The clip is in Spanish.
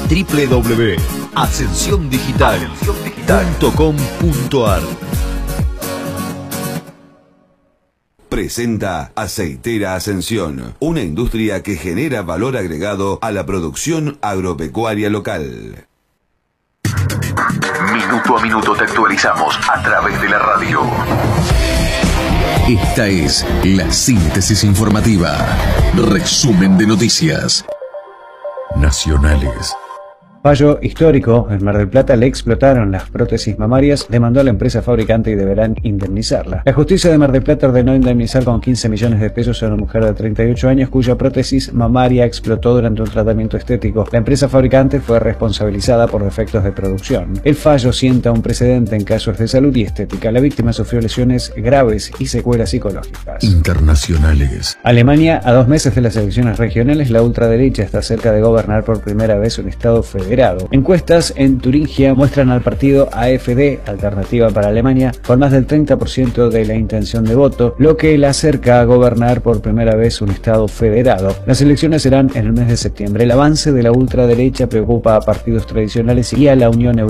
www.ascensiondigital.com.ar. Presenta Aceitera Ascensión, una industria que genera valor agregado a la producción agropecuaria local. Minuto a minuto te actualizamos a través de la radio. Esta es la síntesis informativa. Resumen de noticias nacionales. Fallo histórico, en Mar del Plata le explotaron las prótesis mamarias, demandó a la empresa fabricante y deberán indemnizarla. La justicia de Mar del Plata ordenó indemnizar con 15 millones de pesos a una mujer de 38 años cuya prótesis mamaria explotó durante un tratamiento estético. La empresa fabricante fue responsabilizada por defectos de producción. El fallo sienta un precedente en casos de salud y estética. La víctima sufrió lesiones graves y secuelas psicológicas. Internacionales. Alemania, a 2 meses de las elecciones regionales, la ultraderecha está cerca de gobernar por primera vez un estado federal. Encuestas en Turingia muestran al partido AfD, Alternativa para Alemania, con más del 30% de la intención de voto, lo que la acerca a gobernar por primera vez un estado federado. Las elecciones serán en el mes de septiembre. El avance de la ultraderecha preocupa a partidos tradicionales y a la Unión Europea.